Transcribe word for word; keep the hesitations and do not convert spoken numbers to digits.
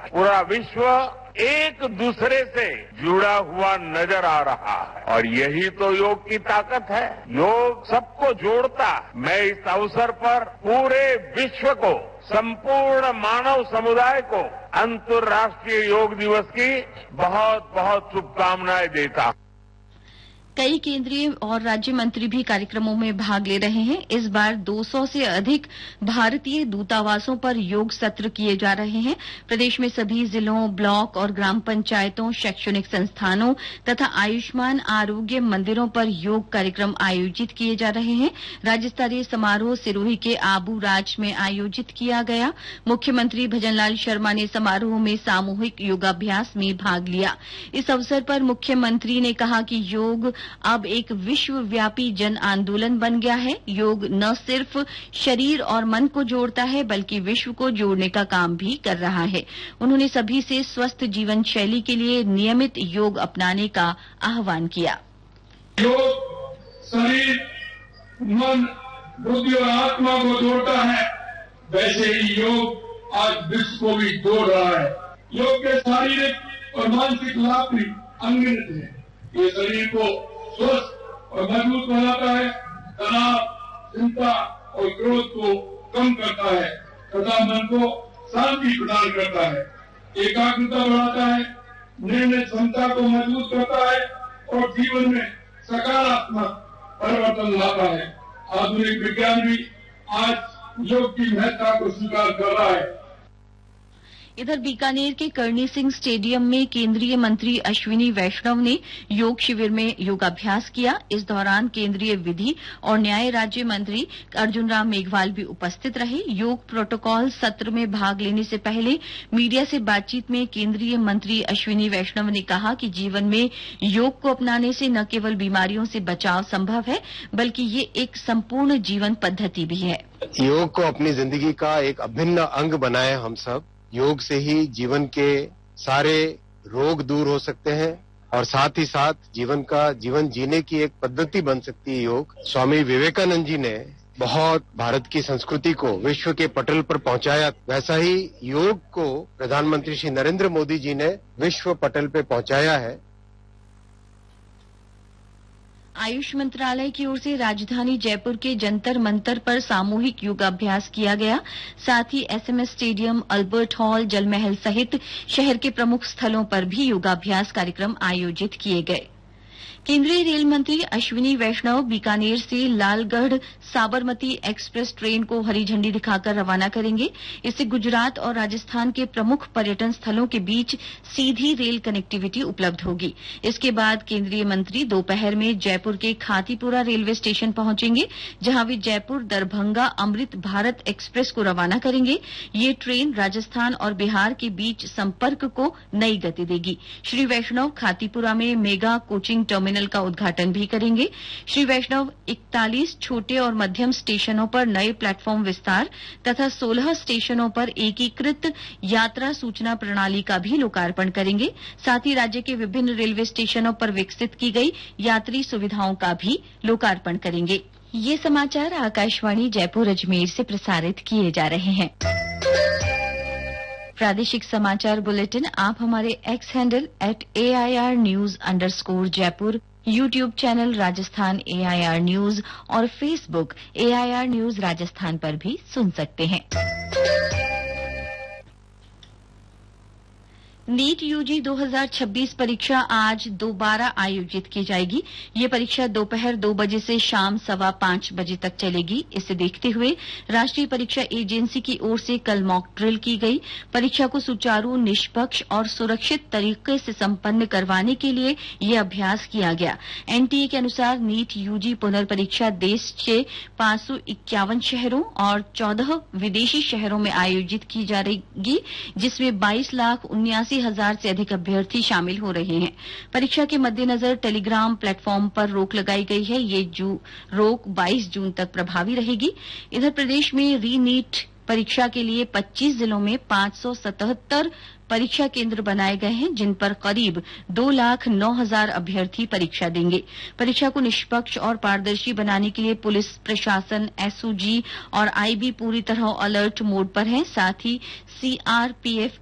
पूरा विश्व एक दूसरे से जुड़ा हुआ नजर आ रहा है और यही तो योग की ताकत है। योग सबको जोड़ता है। मैं इस अवसर पर पूरे विश्व को, संपूर्ण मानव समुदाय को अंतर्राष्ट्रीय योग दिवस की बहुत बहुत शुभकामनाएं देता हूं। कई केंद्रीय और राज्य मंत्री भी कार्यक्रमों में भाग ले रहे हैं। इस बार दो सौ से अधिक भारतीय दूतावासों पर योग सत्र किए जा रहे हैं। प्रदेश में सभी जिलों, ब्लॉक और ग्राम पंचायतों, शैक्षणिक संस्थानों तथा आयुष्मान आरोग्य मंदिरों पर योग कार्यक्रम आयोजित किए जा रहे हैं। राज्य स्तरीय समारोह सिरोही के आबू राज में आयोजित किया गया। मुख्यमंत्री भजनलाल शर्मा ने समारोह में सामूहिक योगाभ्यास में भाग लिया। इस अवसर पर मुख्यमंत्री ने कहा कि योग अब एक विश्वव्यापी जन आंदोलन बन गया है। योग न सिर्फ शरीर और मन को जोड़ता है बल्कि विश्व को जोड़ने का काम भी कर रहा है। उन्होंने सभी से स्वस्थ जीवन शैली के लिए नियमित योग अपनाने का आह्वान किया। योग शरीर, मन, बुद्धि और आत्मा को जोड़ता है, वैसे ही योग आज विश्व को भी जोड़ रहा है। योग के शारीरिक और मानसिक लाभ भी अनगिनत हैं। ये शरीर को स्वस्थ और मजबूत बनाता है, तनाव, चिंता और क्रोध को कम करता है तथा मन को शांति प्रदान करता है, एकाग्रता बढ़ाता है, निर्णय क्षमता को मजबूत करता है और जीवन में सकारात्मक परिवर्तन लाता है। आधुनिक विज्ञान भी आज योग की महत्ता को स्वीकार कर रहा है। इधर बीकानेर के करणी सिंह स्टेडियम में केंद्रीय मंत्री अश्विनी वैष्णव ने योग शिविर में योगाभ्यास किया। इस दौरान केंद्रीय विधि और न्याय राज्य मंत्री अर्जुन राम मेघवाल भी उपस्थित रहे। योग प्रोटोकॉल सत्र में भाग लेने से पहले मीडिया से बातचीत में केंद्रीय मंत्री अश्विनी वैष्णव ने कहा कि जीवन में योग को अपनाने से न केवल बीमारियों से बचाव संभव है बल्कि ये एक संपूर्ण जीवन पद्धति भी है। योग को अपनी जिंदगी का एक अभिन्न अंग बनाए हम सब। योग से ही जीवन के सारे रोग दूर हो सकते हैं और साथ ही साथ जीवन का जीवन जीने की एक पद्धति बन सकती है योग। स्वामी विवेकानंद जी ने बहुत भारत की संस्कृति को विश्व के पटल पर पहुंचाया, वैसा ही योग को प्रधानमंत्री श्री नरेंद्र मोदी जी ने विश्व पटल पर पहुंचाया है। आयुष मंत्रालय की ओर से राजधानी जयपुर के जंतर मंतर पर सामूहिक योगाभ्यास किया गया। साथ ही SMS stadium, Albert hall, Jal Mahal सहित शहर के प्रमुख स्थलों पर भी योगाभ्यास कार्यक्रम आयोजित किए गए। केंद्रीय रेल मंत्री अश्विनी वैष्णव बीकानेर से लालगढ़ साबरमती एक्सप्रेस ट्रेन को हरी झंडी दिखाकर रवाना करेंगे। इससे गुजरात और राजस्थान के प्रमुख पर्यटन स्थलों के बीच सीधी रेल कनेक्टिविटी उपलब्ध होगी। इसके बाद केंद्रीय मंत्री दोपहर में जयपुर के खातीपुरा रेलवे स्टेशन पहुंचेंगे, जहां वे जयपुर दरभंगा अमृत भारत एक्सप्रेस को रवाना करेंगे। ये ट्रेन राजस्थान और बिहार के बीच संपर्क को नई गति देगी। श्री वैष्णव खातीपुरा में मेगा कोचिंग टर्मिनल का उद्घाटन भी करेंगे। श्री वैष्णव इकतालीस छोटे और मध्यम स्टेशनों पर नए प्लेटफॉर्म विस्तार तथा सोलह स्टेशनों पर एकीकृत यात्रा सूचना प्रणाली का भी लोकार्पण करेंगे। साथ ही राज्य के विभिन्न रेलवे स्टेशनों पर विकसित की गई यात्री सुविधाओं का भी लोकार्पण करेंगे। ये समाचार आकाशवाणी जयपुर अजमेर से प्रसारित किए जा रहे हैं। प्रादेशिक समाचार बुलेटिन आप हमारे x handle at A I R news under score Jaipur, YouTube channel Rajasthan A I R news और Facebook A I R news Rajasthan पर भी सुन सकते हैं। नीट यूजी दो हज़ार छब्बीस परीक्षा आज दोबारा आयोजित की जाएगी। ये परीक्षा दोपहर दो बजे से शाम सवा पांच बजे तक चलेगी। इसे देखते हुए राष्ट्रीय परीक्षा एजेंसी की ओर से कल मॉक ड्रिल की गई। परीक्षा को सुचारू, निष्पक्ष और सुरक्षित तरीके से संपन्न करवाने के लिए ये अभ्यास किया गया। एनटीए के अनुसार नीट यूजी पुनर्परीक्षा देश के पांच सौ इक्यावन शहरों और चौदह विदेशी शहरों में आयोजित की जाएगी, जिसमें बाईस लाख उन्यासी हजार से अधिक अभ्यर्थी शामिल हो रहे हैं। परीक्षा के मद्देनजर टेलीग्राम प्लेटफॉर्म पर रोक लगाई गई है। ये रोक बाईस जून तक प्रभावी रहेगी। इधर प्रदेश में री नीट परीक्षा के लिए पच्चीस जिलों में पांच सौ सतहत्तर परीक्षा केंद्र बनाए गए हैं, जिन पर करीब दो लाख नौ हजार अभ्यर्थी परीक्षा देंगे। परीक्षा को निष्पक्ष और पारदर्शी बनाने के लिए पुलिस प्रशासन, एसओजी और आईबी पूरी तरह अलर्ट मोड पर है। साथ ही सीआरपीएफ